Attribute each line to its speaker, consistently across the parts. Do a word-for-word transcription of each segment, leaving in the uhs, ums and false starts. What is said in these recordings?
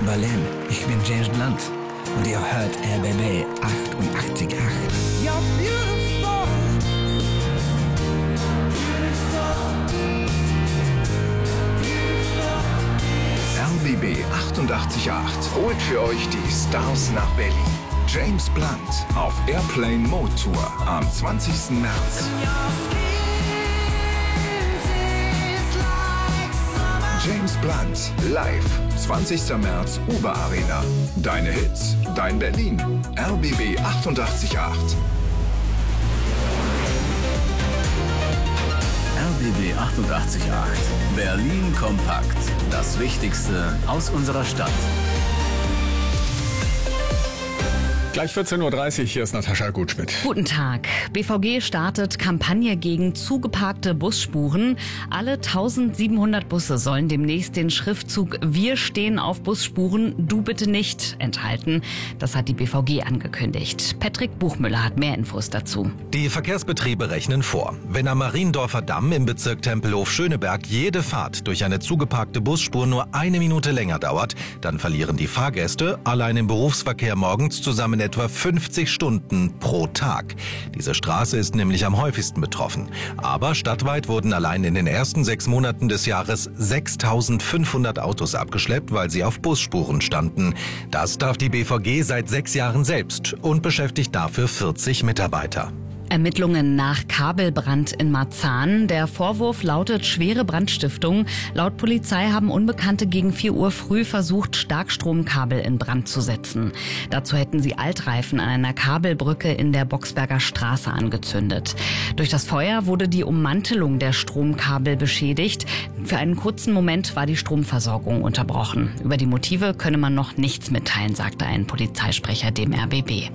Speaker 1: Berlin, ich bin James Blunt und ihr hört R B B achtundachtzig Komma acht. R B B achtundachtzig Komma acht holt für euch die Stars nach Berlin. James Blunt auf Airplane Mode Tour am zwanzigsten März. James Blunt live, zwanzigsten März, Uber Arena. Deine Hits, dein Berlin. R B B achtundachtzig Komma acht.
Speaker 2: R B B achtundachtzig Komma acht. Berlin kompakt. Das Wichtigste aus unserer Stadt.
Speaker 3: Gleich vierzehn Uhr dreißig, hier ist Natascha Gutschmidt.
Speaker 4: Guten Tag. B V G startet Kampagne gegen zugeparkte Busspuren. Alle eintausendsiebenhundert Busse sollen demnächst den Schriftzug "Wir stehen auf Busspuren, du bitte nicht" enthalten. Das hat die B V G angekündigt. Patrick Buchmüller hat mehr Infos dazu.
Speaker 5: Die Verkehrsbetriebe rechnen vor. Wenn am Mariendorfer Damm im Bezirk Tempelhof-Schöneberg jede Fahrt durch eine zugeparkte Busspur nur eine Minute länger dauert, dann verlieren die Fahrgäste allein im Berufsverkehr morgens zusammen etwa fünfzig Stunden pro Tag. Diese Straße ist nämlich am häufigsten betroffen. Aber stadtweit wurden allein in den ersten sechs Monaten des Jahres sechstausendfünfhundert Autos abgeschleppt, weil sie auf Busspuren standen. Das darf die B V G seit sechs Jahren selbst und beschäftigt dafür vierzig Mitarbeiter.
Speaker 4: Ermittlungen nach Kabelbrand in Marzahn. Der Vorwurf lautet schwere Brandstiftung. Laut Polizei haben Unbekannte gegen vier Uhr früh versucht, Starkstromkabel in Brand zu setzen. Dazu hätten sie Altreifen an einer Kabelbrücke in der Boxberger Straße angezündet. Durch das Feuer wurde die Ummantelung der Stromkabel beschädigt. Für einen kurzen Moment war die Stromversorgung unterbrochen. Über die Motive könne man noch nichts mitteilen, sagte ein Polizeisprecher dem R B B.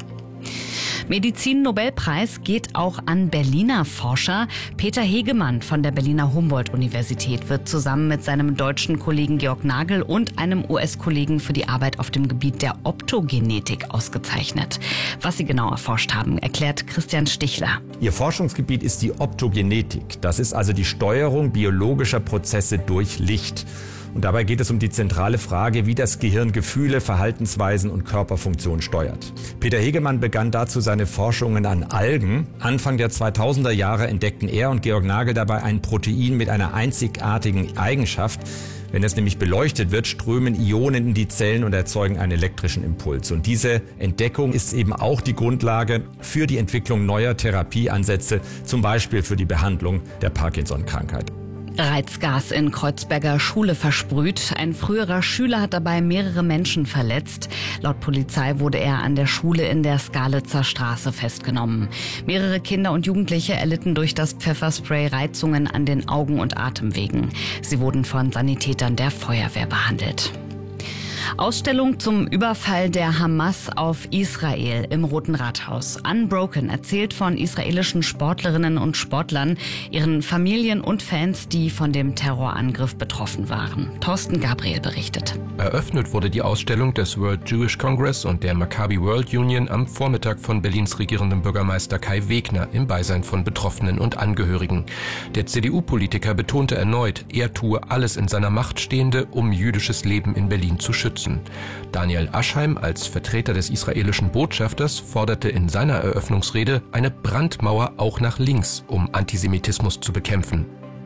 Speaker 4: Medizin-Nobelpreis geht auch an Berliner Forscher. Peter Hegemann von der Berliner Humboldt-Universität wird zusammen mit seinem deutschen Kollegen Georg Nagel und einem U S-Kollegen für die Arbeit auf dem Gebiet der Optogenetik ausgezeichnet. Was sie genau erforscht haben, erklärt Christian Stichler.
Speaker 6: Ihr Forschungsgebiet ist die Optogenetik. Das ist also die Steuerung biologischer Prozesse durch Licht. Und dabei geht es um die zentrale Frage, wie das Gehirn Gefühle, Verhaltensweisen und Körperfunktion steuert. Peter Hegemann begann dazu seine Forschungen an Algen. Anfang der zweitausender Jahre entdeckten er und Georg Nagel dabei ein Protein mit einer einzigartigen Eigenschaft. Wenn es nämlich beleuchtet wird, strömen Ionen in die Zellen und erzeugen einen elektrischen Impuls. Und diese Entdeckung ist eben auch die Grundlage für die Entwicklung neuer Therapieansätze, zum Beispiel für die Behandlung der Parkinson-Krankheit.
Speaker 4: Reizgas in Kreuzberger Schule versprüht. Ein früherer Schüler hat dabei mehrere Menschen verletzt. Laut Polizei wurde er an der Schule in der Skalitzer Straße festgenommen. Mehrere Kinder und Jugendliche erlitten durch das Pfefferspray Reizungen an den Augen- und Atemwegen. Sie wurden von Sanitätern der Feuerwehr behandelt. Ausstellung zum Überfall der Hamas auf Israel im Roten Rathaus. Unbroken erzählt von israelischen Sportlerinnen und Sportlern, ihren Familien und Fans, die von dem Terrorangriff betroffen waren. Thorsten Gabriel berichtet.
Speaker 7: Eröffnet wurde die Ausstellung des World Jewish Congress und der Maccabi World Union am Vormittag von Berlins regierendem Bürgermeister Kai Wegner im Beisein von Betroffenen und Angehörigen. Der C D U-Politiker betonte erneut, er tue alles in seiner Macht Stehende, um jüdisches Leben in Berlin zu schützen. Daniel Aschheim als Vertreter des israelischen Botschafters forderte in seiner Eröffnungsrede eine Brandmauer auch nach links, um Antisemitismus zu bekämpfen.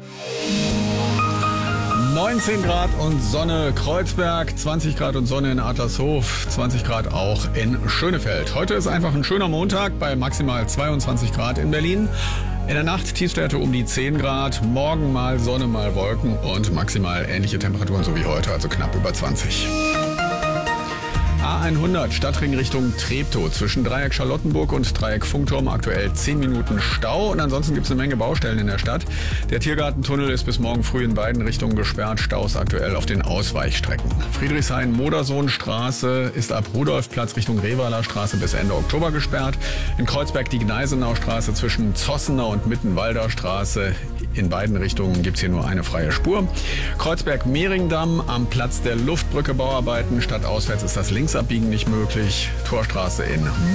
Speaker 3: neunzehn Grad und Sonne Kreuzberg, zwanzig Grad und Sonne in Adlershof, zwanzig Grad auch in Schönefeld. Heute ist einfach ein schöner Montag bei maximal zweiundzwanzig Grad in Berlin. In der Nacht Tiefstwerte um die zehn Grad, morgen mal Sonne, mal Wolken und maximal ähnliche Temperaturen so wie heute, also knapp über zwanzig. A hundert Stadtring Richtung Treptow zwischen Dreieck Charlottenburg und Dreieck Funkturm aktuell zehn Minuten Stau und ansonsten gibt es eine Menge Baustellen in der Stadt. Der Tiergartentunnel ist bis morgen früh in beiden Richtungen gesperrt, Staus aktuell auf den Ausweichstrecken. Friedrichshain-Modersohnstraße ist ab Rudolfplatz Richtung Revaler Straße bis Ende Oktober gesperrt. In Kreuzberg die Gneisenaustraße zwischen Zossener und Mittenwalder Straße. In beiden Richtungen gibt es hier nur eine freie Spur. Kreuzberg-Mehringdamm am Platz der Luftbrücke Bauarbeiten. Stadtauswärts ist das Linksabbiegen nicht möglich. Torstraße in